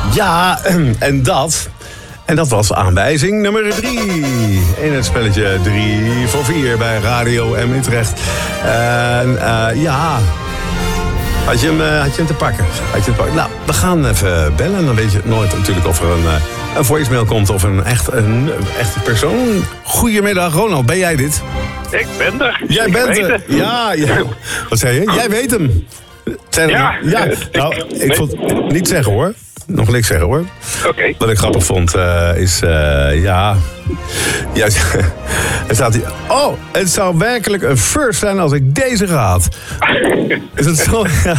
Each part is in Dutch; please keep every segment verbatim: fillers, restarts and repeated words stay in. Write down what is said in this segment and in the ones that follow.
Ja, en dat... En dat was aanwijzing nummer drie. In het spelletje drie voor vier bij Radio M Utrecht. En uh, ja... Had je, hem, uh, had je hem te pakken? Had je hem te pakken? Nou, we gaan even bellen. Dan weet je nooit natuurlijk of er een, uh, een voicemail komt of een, echt, een, een echte persoon. Goedemiddag, Ronald. Ben jij dit? Ik ben er. Jij ik bent er. Ja, ja. Wat zei je? Jij weet hem. Zijn er, ja. ja. Nou, ik vond... Niet zeggen hoor. Nog niks zeggen hoor. Oké. Okay. Wat ik grappig vond uh, is, uh, ja... Juist, er staat hier... Oh, het zou werkelijk een first zijn als ik deze ga. Is het zo? Ja.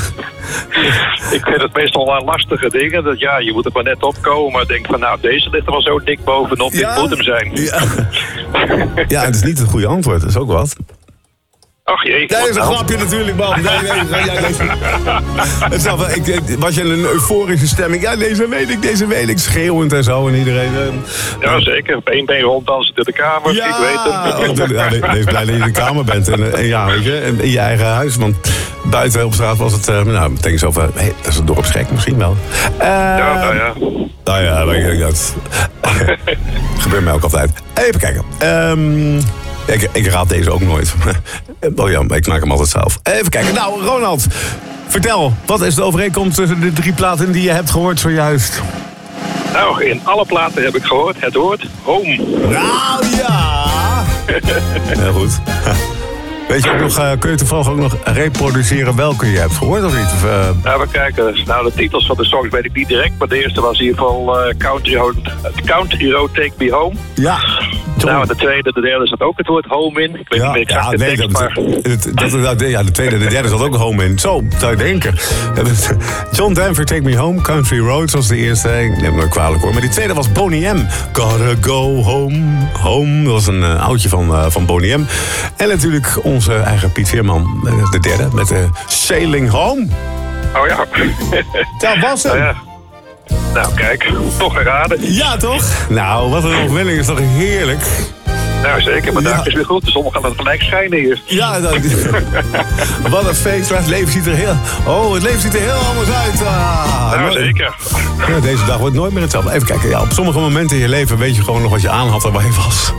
Ik vind het meestal wel lastige dingen. Dat ja, je moet er maar net opkomen. Maar denk van, nou, deze ligt er wel zo dik bovenop. Ja. Dit moet hem zijn. Ja. Ja, het is niet het goede antwoord. Dat is ook wat. Ach jee. Dat is een grapje natuurlijk, man. Nee, nee, nee, ja, deze... Het wel, ik, was je in een euforische stemming? Ja, deze weet ik, deze weet ik. Schreeuwend en zo en iedereen... Uh... Ja, zeker. Op één been ronddansen door de kamer. Ja. Ik weet het. Oh, ja, wees blij dat je in de kamer bent. En, en ja, weet je, in je eigen huis. Want buiten op straat was het... Uh, nou, denk eens over... Hey, dat is een dorpsgek misschien wel. Uh, ja, nou ja. Nou ja, dat, dat gebeurt mij ook altijd. Even kijken. Um, Ik, ik raad deze ook nooit. Oh ja, ik maak hem altijd zelf. Even kijken. Nou, Ronald, vertel. Wat is de overeenkomst tussen de drie platen die je hebt gehoord zojuist? Nou, in alle platen heb ik gehoord het woord home. Nou ja! Heel goed. Weet je ook nog, uh, kun je toevallig ook nog reproduceren welke je hebt gehoord of niet? Of, uh... Nou, we kijken. Nou, de titels van de songs weet ik niet direct. Maar de eerste was in ieder geval uh, Country, Road, Country Road Take Me Home. Ja. Nou, de tweede, de derde zat ook het woord home in. Ik weet ja, niet meer exact ja, de nee, tekst, dat, maar... dat, dat, dat, ja, de tweede en de derde zat ook home in. Zo, zou je denken. John Denver, Take Me Home. Country Roads was de eerste. Ik neem me kwalijk hoor. Maar die tweede was Boney M. Gotta go home. Home. Dat was een uh, oudje van, uh, van Boney M. En natuurlijk onze eigen Piet Veerman. De derde met de Sailing Home. Oh ja. Dat was hem. Nou ja. Nou, kijk, toch geraden. Ja, toch? Nou, wat een overwinning, is toch heerlijk? Nou, zeker, maar ja. Daar is weer goed. De zon gaan dan gelijk schijnen hier. Ja, dat... Wat een feest. Het leven ziet er heel... Oh, het leven ziet er heel anders uit. Ah, nou, zeker. Ja, deze dag wordt nooit meer hetzelfde. Even kijken, ja, op sommige momenten in je leven weet je gewoon nog wat je aan had en waar je was.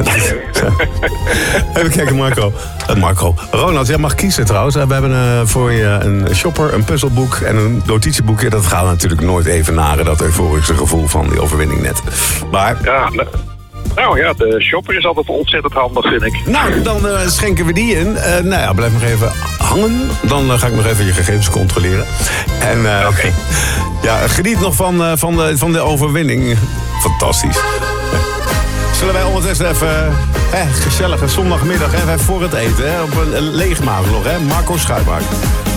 Even kijken, Marco. Uh, Marco. Ronald, jij mag kiezen trouwens. We hebben uh, voor je een shopper, een puzzelboek en een notitieboekje. Dat gaat natuurlijk nooit evenaren, dat euforische gevoel van die overwinning net. Maar... Ja, ne- Nou ja, de shopper is altijd ontzettend handig, vind ik. Nou, dan uh, schenken we die in. Uh, nou ja, blijf nog even hangen. Dan uh, ga ik nog even je gegevens controleren. En uh, okay. Ja, geniet nog van, uh, van, de, van de overwinning. Fantastisch. Zullen wij ondertussen even... Uh, gezellige zondagmiddag, hè, voor het eten. Hè, op een, een leeg maag nog, hè? Marco Schuitmaak.